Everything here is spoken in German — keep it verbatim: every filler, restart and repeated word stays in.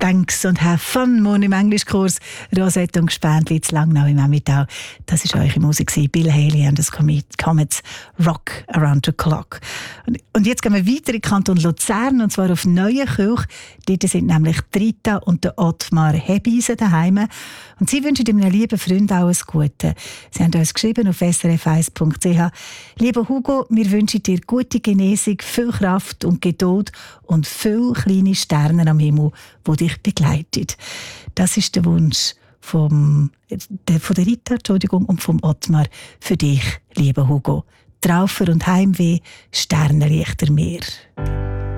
thanks und have fun morgen im Englischkurs. Rosette und Gespendli zu Langnau im Emmental. Das war eure Musik. Bill Haley and the Comets, Rock Around the Clock. Und jetzt gehen wir weiter in Kanton Luzern, und zwar auf Neuenkirch. Dort sind nämlich Rita und der Ottmar Hebeisen daheim. Und sie wünschen einem lieben Freund auch alles Gute. Sie haben uns geschrieben auf s r f eins punkt c h. Lieber Hugo, wir wünschen dir gute Genesung, viel Kraft und Geduld und viele kleine Sterne am Himmel, die dich begleiten. Das ist der Wunsch vom, der, von der Rita Entschuldigung, und vom Ottmar für dich, lieber Hugo. Traufer und Heimweh, Sternenlichter Meer.